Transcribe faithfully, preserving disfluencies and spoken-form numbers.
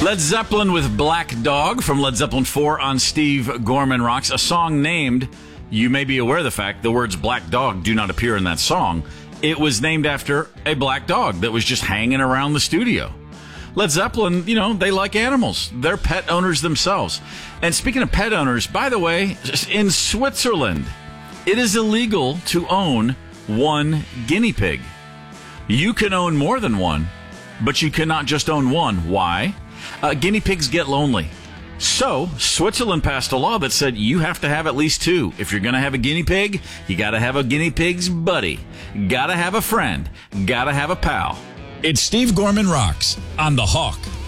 Led Zeppelin with Black Dog from Led Zeppelin four on Steve Gorman Rocks, a song named, you may be aware of the fact, the words black dog do not appear in that song. It was named after a black dog that was just hanging around the studio. Led Zeppelin, you know, they like animals. They're pet owners themselves. And speaking of pet owners, by the way, in Switzerland, it is illegal to own one guinea pig. You can own more than one, but you cannot just own one. Why? Uh, guinea pigs get lonely. So, Switzerland passed a law that said you have to have at least two. If you're going to have a guinea pig, you got to have a guinea pig's buddy. Got to have a friend. Got to have a pal. It's Steve Gorman Rocks on The Hawk.